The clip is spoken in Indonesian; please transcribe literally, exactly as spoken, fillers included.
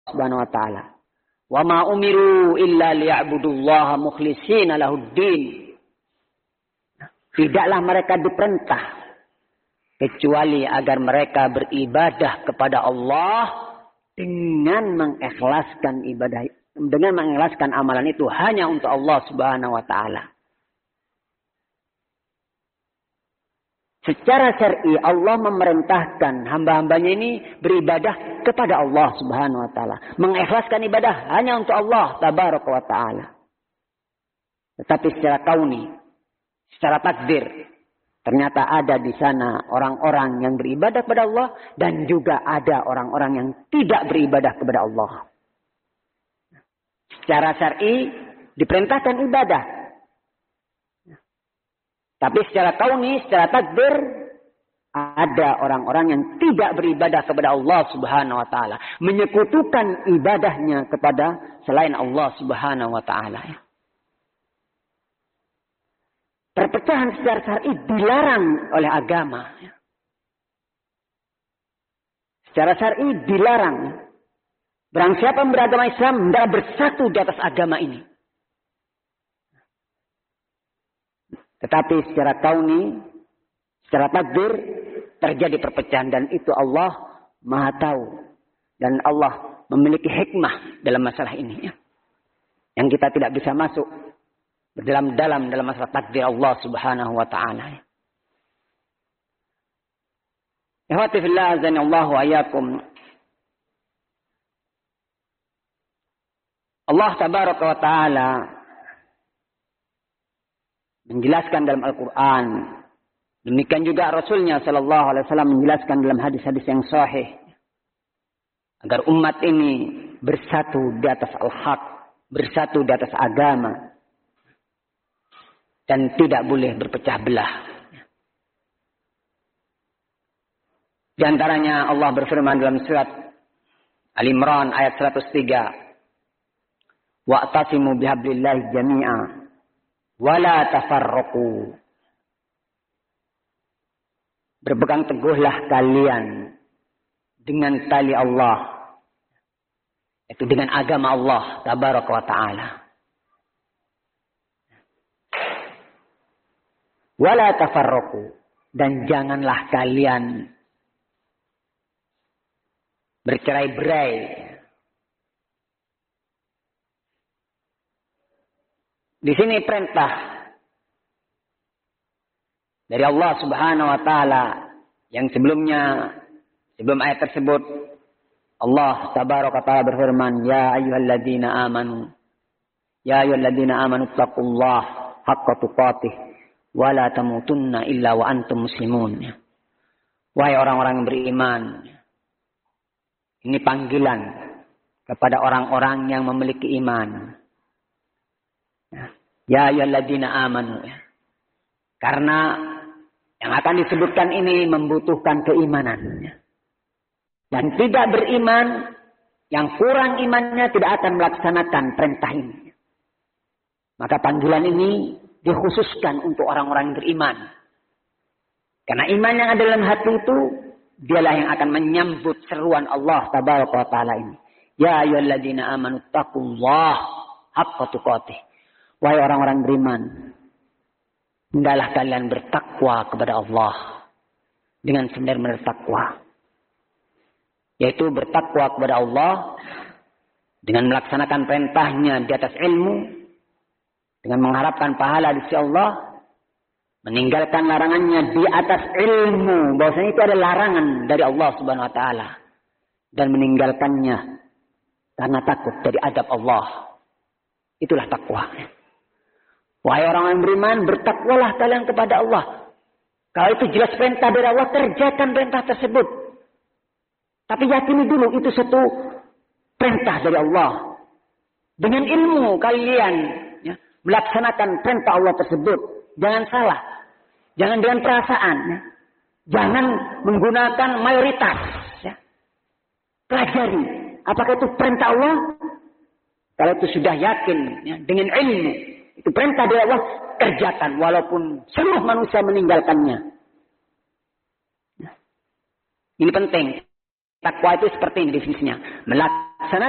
Subhanahu wa taala. Wa ma umiru illa liya'budullaha mukhlishina lahuddin. Tidaklah mereka diperintah kecuali agar mereka beribadah kepada Allah dengan mengikhlaskan ibadah, dengan mengikhlaskan amalan itu hanya untuk Allah Subhanahu wa taala. Secara syar'i Allah memerintahkan hamba-hambanya ini beribadah kepada Allah Subhanahu wa taala, mengikhlaskan ibadah hanya untuk Allah Tabaraka wa taala. Tetapi secara kauni, secara takdir, ternyata ada di sana orang-orang yang beribadah kepada Allah dan juga ada orang-orang yang tidak beribadah kepada Allah. Secara syar'i diperintahkan ibadah. Tapi secara kauni, secara takdir, ada orang-orang yang tidak beribadah kepada Allah Subhanahu wa taala, menyekutukan ibadahnya kepada selain Allah Subhanahu wa taala. Perpecahan secara syar'i dilarang oleh agama. Secara syar'i dilarang. Barang siapa yang beragama Islam, hendaklah bersatu di atas agama ini. Tetapi secara kauni, secara takdir, terjadi perpecahan. Dan itu Allah Maha tahu. Dan Allah memiliki hikmah dalam masalah ini. Yang kita tidak bisa masuk dalam-dalam dalam masalah takdir Allah Subhanahu wa ta'ala. Ikhwati fillah, azanillahu wa iyyakum. Allah Tabaraka wa ta'ala menjelaskan dalam Al-Quran. Demikian juga Rasulnya Sallallahu Alaihi Wasallam menjelaskan dalam hadis-hadis yang sahih. Agar umat ini bersatu di atas al-haq. Bersatu di atas agama. Dan tidak boleh berpecah belah. Di antaranya Allah berfirman dalam surat Al-Imran ayat seratus tiga. Wa'tasimu bihablillahi jami'a. Wala tafarraqu. Berpegang teguhlah kalian dengan tali Allah, yaitu dengan agama Allah Tabaraka wa ta'ala. Wala tafarraqu, dan janganlah kalian bercerai-berai. Di sini perintah dari Allah Subhanahu wa taala yang sebelumnya, sebelum ayat tersebut Allah Tabaraka wa taala berfirman, ya ayyuhalladzina amanu ya ayyuhalladzina amanu taqullaha haqqa tuqatih wa la tamutunna illa wa antum muslimun. Wahai orang-orang yang beriman, ini panggilan kepada orang-orang yang memiliki iman. Ya ayyuhalladzina amanu. Karena yang akan disebutkan ini membutuhkan keimanan. Dan tidak beriman, yang kurang imannya tidak akan melaksanakan perintah ini. Maka panggilan ini dikhususkan untuk orang-orang yang beriman. Karena iman yang ada dalam hati itu, dialah yang akan menyambut seruan Allah Tabaraka wa ta'ala ini. Ya ayyuhalladzina amanu taqullaha haqqa tuqatih. Wahai orang-orang beriman, hendaklah kalian bertakwa kepada Allah dengan benar-benar takwa. Yaitu bertakwa kepada Allah dengan melaksanakan perintahnya di atas ilmu, dengan mengharapkan pahala di sisi Allah, meninggalkan larangannya di atas ilmu, bahwasanya itu ada larangan dari Allah Subhanahu wa taala, dan meninggalkannya karena takut dari adab Allah. Itulah takwa. Wahai orang yang beriman, bertakwalah kalian kepada Allah. Kalau itu jelas perintah dari Allah, kerjakan perintah tersebut. Tapi yakini dulu itu satu perintah dari Allah. Dengan ilmu kalian ya, melaksanakan perintah Allah tersebut. Jangan salah. Jangan dengan perasaan. Ya. Jangan menggunakan mayoritas. Ya. Pelajari. Apakah itu perintah Allah? Kalau itu sudah yakin ya, dengan ilmu. Itu perintah dari Allah, kerjakan walaupun seluruh manusia meninggalkannya. Ini penting. Takwa itu seperti ini definisinya. Melaksanakan